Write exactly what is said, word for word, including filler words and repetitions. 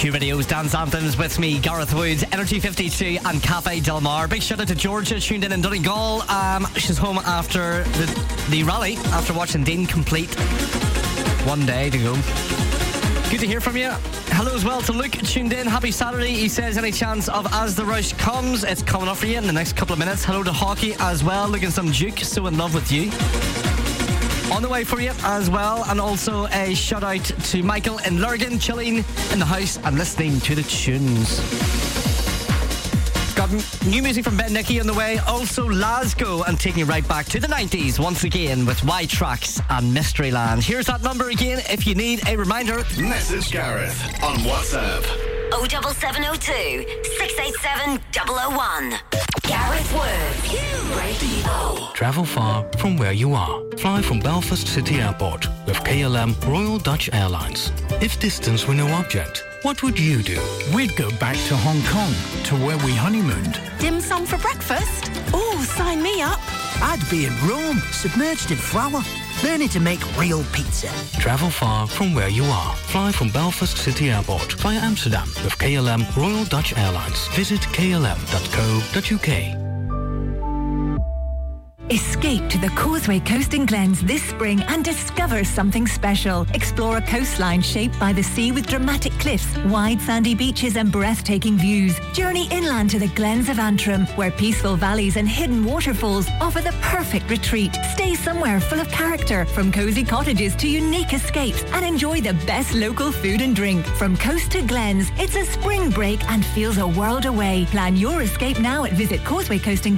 Q Videos, Dance Anthems with me, Gareth Woods, Energy fifty-two and Cafe Del Mar. Big shout out to Georgia, tuned in in Donegal. Um, she's home after the, the rally, after watching Dean complete. One day to go. Good to hear from you. Hello as well to Luke, tuned in. Happy Saturday. He says, any chance of As the Rush Comes? It's coming up for you in the next couple of minutes. Hello to Hockey as well. Looking some Duke, so in love with you. On the way for you as well. And also a shout out to Michael in Lurgan, chilling in the house and listening to the tunes. Got new music from Ben Nicky on the way. Also Lasgo, and taking you right back to the nineties once again with Y Tracks and Mysteryland. Here's that number again if you need a reminder. Message Gareth on WhatsApp. oh seven seven oh two, six eight seven, double oh one. Gareth Woods. Radio. Travel far from where you are. Fly from Belfast City Airport with K L M Royal Dutch Airlines. If distance were no object, what would you do? We'd go back to Hong Kong, to where we honeymooned. Dim sum for breakfast? Oh, sign me up. I'd be in Rome, submerged in flour, learning to make real pizza. Travel far from where you are. Fly from Belfast City Airport via Amsterdam with K L M Royal Dutch Airlines. Visit k l m dot co dot u k. Escape to the Causeway Coast in Glens this spring and discover something special. Explore a coastline shaped by the sea with dramatic cliffs, wide sandy beaches and breathtaking views. Journey inland to the Glens of Antrim, where peaceful valleys and hidden waterfalls offer the perfect retreat. Stay somewhere full of character, from cosy cottages to unique escapes, and enjoy the best local food and drink. From coast to Glens, it's a spring break and feels a world away. Plan your escape now at visit causeway coast in